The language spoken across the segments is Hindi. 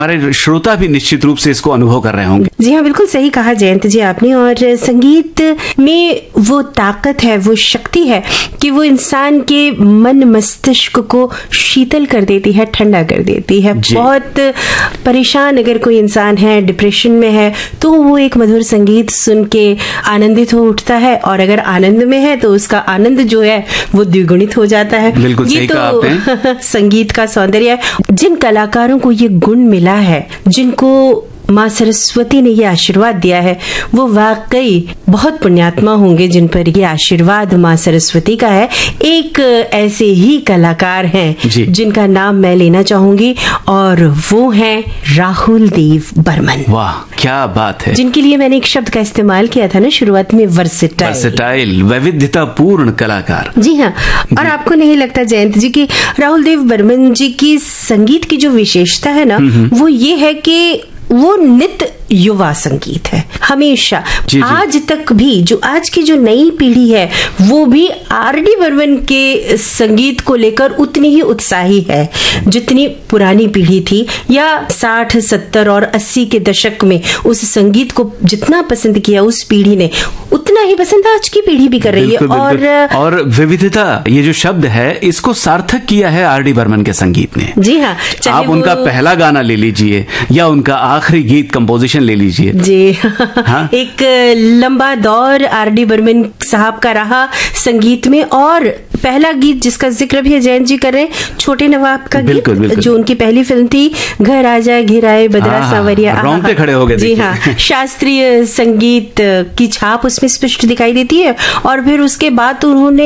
हमारे श्रोता भी निश्चित रूप से इसको अनुभव कर रहे होंगे। जी हाँ, बिल्कुल सही कहा जयंत जी आपने। और संगीत में वो ताकत है, वो शक्ति है कि वो इंसान के मन मस्तिष्क को शीतल कर देती है, ठंडा कर देती है। बहुत परेशान अगर कोई इंसान है, डिप्रेशन में है, तो वो एक मधुर संगीत सुन के आनंदित हो उठता है, और अगर आनंद में है तो उसका आनंद जो है वो द्विगुणित हो जाता है। बिल्कुल ये सही तो कहा आपने। संगीत का सौंदर्य है। जिन कलाकारों को ये गुण मिला है, जिनको माँ सरस्वती ने ये आशीर्वाद दिया है, वो वाकई बहुत पुण्यात्मा होंगे जिन पर ये आशीर्वाद माँ सरस्वती का है। एक ऐसे ही कलाकार हैं जिनका नाम मैं लेना चाहूंगी, और वो हैं राहुल देव बर्मन। वाह, क्या बात है। जिनके लिए मैंने एक शब्द का इस्तेमाल किया था ना शुरुआत में, वर्सेटाइल, वैविध्यतापूर्ण कलाकार। जी हाँ। और आपको नहीं लगता जयंत जी कि राहुल देव बर्मन जी की संगीत की जो विशेषता है ना, वो ये है कि वो नित्य युवा संगीत है हमेशा। आज तक भी जो आज की जो नई पीढ़ी है, वो भी आर.डी. बर्मन के संगीत को लेकर उतनी ही उत्साही है जितनी पुरानी पीढ़ी थी, या 60, 70 और 80 के दशक में उस संगीत को जितना पसंद किया उस पीढ़ी ने, उतना ही पसंद आज की पीढ़ी भी कर रही है। और विविधता, ये जो शब्द है, इसको सार्थक किया है आर.डी. बर्मन के संगीत ने। जी हाँ, आप उनका पहला गाना ले लीजिए या उनका आखिरी गीत कंपोजिशन ले लीजिए। जी हाँ? एक लंबा दौर आर.डी. बर्मन साहब का रहा संगीत में, और पहला गीत जिसका जिक्र भी जयंत जी कर रहे हैं, छोटे नवाब का गीत, जो उनकी पहली फिल्म थी, घर आजा घिराए बदरा सांवरिया, रोंगटे खड़े हो गए। जी हाँ, शास्त्रीय संगीत की छाप उसमें स्पष्ट दिखाई देती है। और फिर उसके बाद उन्होंने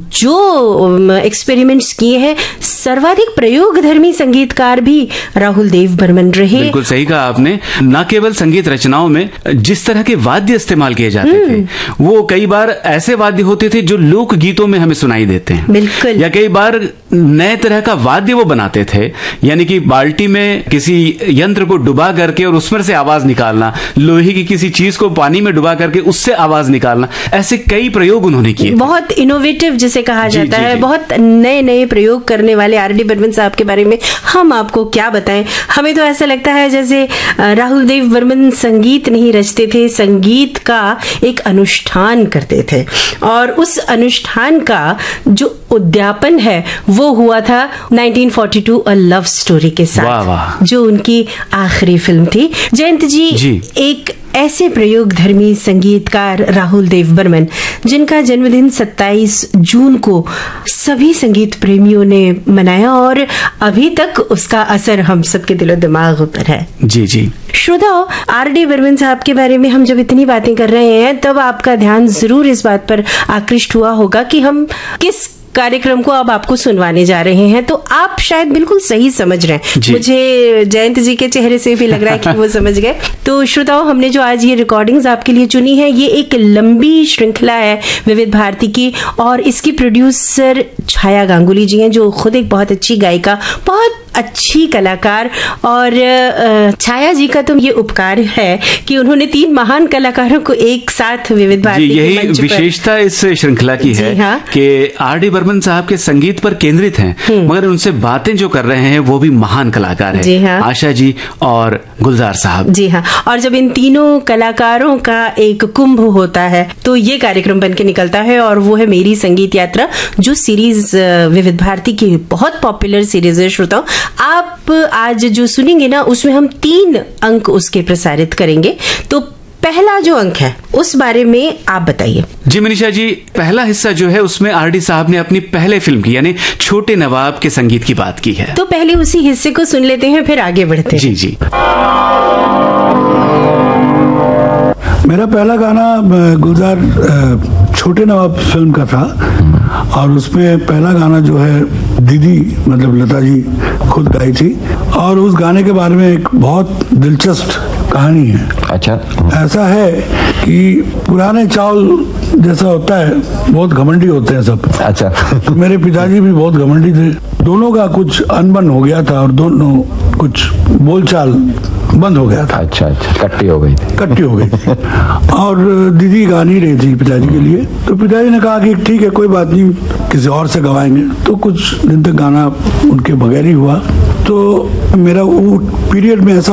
जो एक्सपेरिमेंट्स किए हैं, सर्वाधिक प्रयोगधर्मी संगीतकार भी राहुल देव बर्मन रहे। बिल्कुल सही कहा आपने। न केवल संगीत रचनाओं में जिस तरह के वाद्य इस्तेमाल किए जाते थे, वो कई बार ऐसे वाद्य होते थे जो लोक गीतों में हमें सुनाई देते हैं। बिल्कुल। या कई बार नए तरह का वाद्य वो बनाते थे, यानी कि बाल्टी में किसी यंत्र को डुबा करके और उसमें से आवाज निकालना, लोहे की किसी चीज को पानी में डुबा करके उससे आवाज निकालना, ऐसे कई प्रयोग उन्होंने किए। बहुत इनोवेटिव जिसे कहा जाता है, बहुत नए नए प्रयोग करने वाले आर.डी. बर्मन साहब के बारे में हम आपको क्या बताएं। हमें तो ऐसा लगता है जैसे राहुल देव बर्मन संगीत नहीं रचते थे, संगीत का एक अनुष्ठान करते थे, और उस अनुष्ठान का जो उद्यापन है वो हुआ था 1942 अ लव स्टोरी के साथ। वाह वाह। जो उनकी आखिरी फिल्म थी। जयंत जी, एक ऐसे प्रयोगधर्मी संगीतकार राहुल देव बर्मन, जिनका जन्मदिन 27 जून को सभी संगीत प्रेमियों ने मनाया, और अभी तक उसका असर हम सबके दिलो दिमाग पर है। जी जी। श्रोताओ, आर.डी. बर्मन साहब के बारे में हम जब इतनी बातें कर रहे हैं, तब आपका ध्यान जरूर इस बात पर आकृष्ट हुआ होगा कि हम किस कार्यक्रम को अब आपको सुनवाने जा रहे हैं। तो आप शायद बिल्कुल सही समझ रहे हैं। मुझे जयंत जी के चेहरे से भी लग रहा है कि वो समझ गए। तो श्रोताओं, हमने जो आज ये रिकॉर्डिंग्स आपके लिए चुनी है, ये एक लंबी श्रृंखला है विविध भारती की, और इसकी प्रोड्यूसर छाया गांगुली जी हैं, जो खुद एक बहुत अच्छी गायिका, बहुत अच्छी कलाकार। और छाया जी का तो ये उपकार है कि उन्होंने 3 महान कलाकारों को एक साथ विविध भारती के मंच पर। यही विशेषता इस श्रृंखला की है कि आर.डी. बर्मन साहब के संगीत पर केंद्रित हैं, मगर उनसे बातें जो कर रहे हैं वो भी महान कलाकार हैं। जी हाँ। आशा जी और गुलजार साहब। जी हाँ। और जब इन तीनों कलाकारों का एक कुंभ होता है तो ये कार्यक्रम बन के निकलता है, और वो है मेरी संगीत यात्रा, जो सीरीज विविध भारती की बहुत पॉपुलर सीरीज है। श्रोताओं, आप आज जो सुनेंगे ना, उसमें हम 3 अंक उसके प्रसारित करेंगे। तो पहला जो अंक है उस बारे में आप बताइए। जी मनीषा जी, पहला हिस्सा जो है उसमें आर.डी. साहब ने अपनी पहले फिल्म की, यानी छोटे नवाब के संगीत की बात की है। तो पहले उसी हिस्से को सुन लेते हैं, फिर आगे बढ़ते हैं। जी जी। मेरा पहला गाना गुलजार छोटे नवाब फिल्म का था, और उसमें पहला गाना जो है दीदी मतलब लता जी खुद गाई थी, और उस गाने के बारे में एक बहुत दिलचस्प कहानी है। अच्छा। ऐसा है कि पुराने चावल जैसा होता है, बहुत घमंडी होते हैं सब। अच्छा। मेरे पिताजी भी बहुत घमंडी थे, दोनों का कुछ अनबन हो गया था, और दोनों कुछ बोलचाल बंद हो गया था। अच्छा अच्छा, कट्टी हो गई थी और दीदी गा नहीं रही थी पिताजी के लिए, तो पिताजी ने कहा कि ठीक है कोई बात नहीं, किसी और से गवाएंगे। तो कुछ दिन तक गाना उनके बगैर ही हुआ। तो तो मेरा वो पीरियड में ऐसा